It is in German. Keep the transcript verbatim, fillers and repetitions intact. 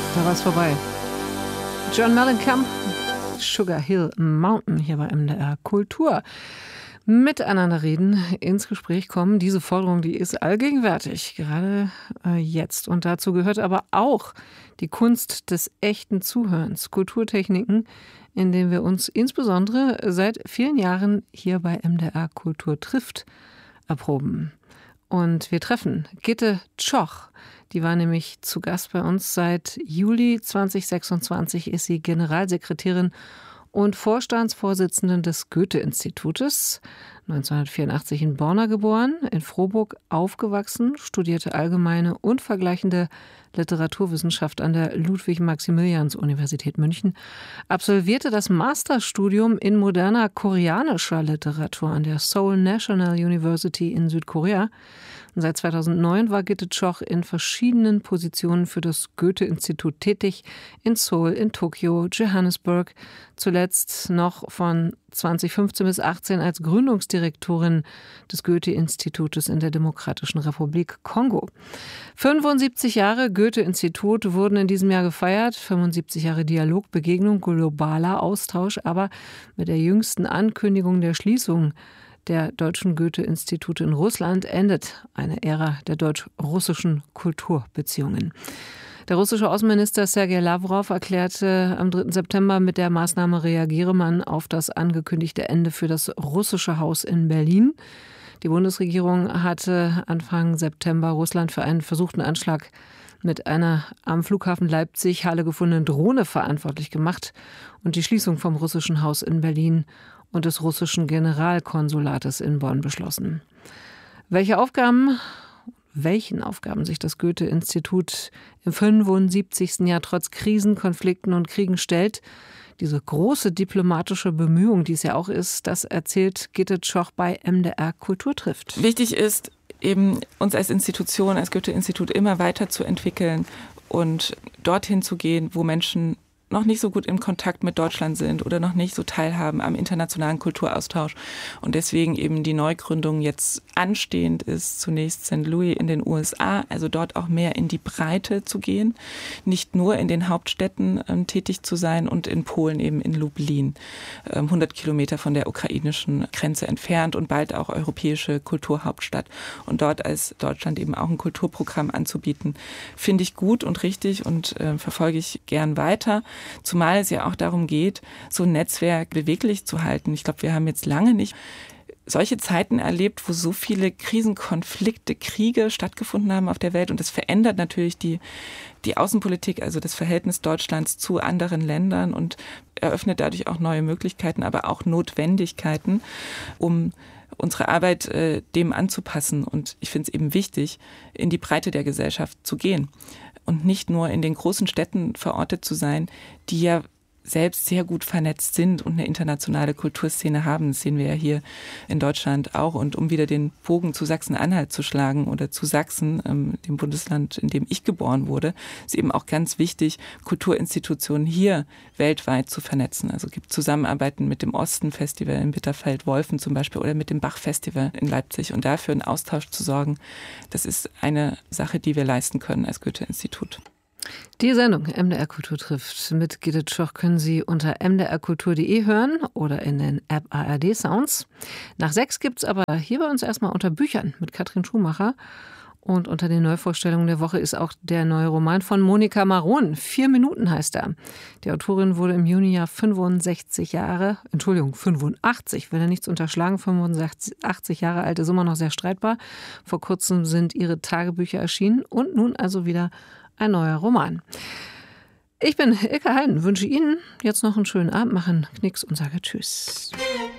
Da war es vorbei. John Mellencamp, Sugar Hill Mountain, hier bei M D R Kultur. Miteinander reden, ins Gespräch kommen. Diese Forderung, die ist allgegenwärtig, gerade äh, jetzt. Und dazu gehört aber auch die Kunst des echten Zuhörens, Kulturtechniken, in denen wir uns insbesondere seit vielen Jahren hier bei M D R Kultur trifft, erproben. Und wir treffen Gitte Tschoch. Die war nämlich zu Gast bei uns. Seit Juli zweitausendsechsundzwanzig ist sie Generalsekretärin und Vorstandsvorsitzende des Goethe-Institutes. neunzehnhundertvierundachtzig in Borna geboren, in Frohburg aufgewachsen, studierte allgemeine und vergleichende Literaturwissenschaft an der Ludwig-Maximilians-Universität München, absolvierte das Masterstudium in moderner koreanischer Literatur an der Seoul National University in Südkorea. Und seit zweitausendneun war Gitte Tschoch in verschiedenen Positionen für das Goethe-Institut tätig, in Seoul, in Tokio, Johannesburg, zuletzt noch von zweitausendfünfzehn bis achtzehn als Gründungsdirektorin des Goethe-Institutes in der Demokratischen Republik Kongo. fünfundsiebzig Jahre Goethe-Institut wurden in diesem Jahr gefeiert, fünfundsiebzig Jahre Dialog, Begegnung, globaler Austausch, aber mit der jüngsten Ankündigung der Schließung der deutschen Goethe-Institute in Russland endet eine Ära der deutsch-russischen Kulturbeziehungen. Der russische Außenminister Sergei Lawrow erklärte am dritten September, mit der Maßnahme reagiere man auf das angekündigte Ende für das russische Haus in Berlin. Die Bundesregierung hatte Anfang September Russland für einen versuchten Anschlag mit einer am Flughafen Leipzig-Halle gefundenen Drohne verantwortlich gemacht und die Schließung vom russischen Haus in Berlin und des russischen Generalkonsulates in Bonn beschlossen. Welche Aufgaben, welchen Aufgaben sich das Goethe-Institut im fünfundsiebzigsten Jahr trotz Krisen, Konflikten und Kriegen stellt, diese große diplomatische Bemühung, die es ja auch ist, das erzählt Gitte Tschoch bei M D R Kultur trifft. Wichtig ist eben, uns als Institution, als Goethe-Institut immer weiterzuentwickeln und dorthin zu gehen, wo Menschen noch nicht so gut im Kontakt mit Deutschland sind oder noch nicht so teilhaben am internationalen Kulturaustausch. Und deswegen eben die Neugründung jetzt anstehend ist, zunächst Sankt Louis in den U S A, also dort auch mehr in die Breite zu gehen, nicht nur in den Hauptstädten ähm, tätig zu sein und in Polen eben in Lublin, ähm, hundert Kilometer von der ukrainischen Grenze entfernt und bald auch europäische Kulturhauptstadt. Und dort als Deutschland eben auch ein Kulturprogramm anzubieten, finde ich gut und richtig und äh, verfolge ich gern weiter. Zumal es ja auch darum geht, so ein Netzwerk beweglich zu halten. Ich glaube, wir haben jetzt lange nicht solche Zeiten erlebt, wo so viele Krisen, Konflikte, Kriege stattgefunden haben auf der Welt. Und das verändert natürlich die, die Außenpolitik, also das Verhältnis Deutschlands zu anderen Ländern und eröffnet dadurch auch neue Möglichkeiten, aber auch Notwendigkeiten, um unsere Arbeit äh, dem anzupassen. Und ich finde es eben wichtig, in die Breite der Gesellschaft zu gehen. Und nicht nur in den großen Städten verortet zu sein, die ja selbst sehr gut vernetzt sind und eine internationale Kulturszene haben. Das sehen wir ja hier in Deutschland auch. Und um wieder den Bogen zu Sachsen-Anhalt zu schlagen oder zu Sachsen, ähm, dem Bundesland, in dem ich geboren wurde, ist eben auch ganz wichtig, Kulturinstitutionen hier weltweit zu vernetzen. Also es gibt Zusammenarbeiten mit dem Osten-Festival in Bitterfeld-Wolfen zum Beispiel oder mit dem Bach-Festival in Leipzig. Und dafür einen Austausch zu sorgen, das ist eine Sache, die wir leisten können als Goethe-Institut. Die Sendung M D R Kultur trifft mit Gitte Tschoch können Sie unter m d r kultur punkt d e hören oder in den App A R D Sounds. Nach sechs gibt's aber hier bei uns erstmal unter Büchern mit Katrin Schumacher. Und unter den Neuvorstellungen der Woche ist auch der neue Roman von Monika Maron. Vier Minuten heißt er. Die Autorin wurde im Junijahr fünfundsechzig Jahre, Entschuldigung, fünfundachtzig, will er nichts unterschlagen, fünfundachtzig Jahre alt, ist immer noch sehr streitbar. Vor kurzem sind ihre Tagebücher erschienen und nun also wieder ein neuer Roman. Ich bin Ilka Heiden, wünsche Ihnen jetzt noch einen schönen Abend, machen Knicks und sage Tschüss.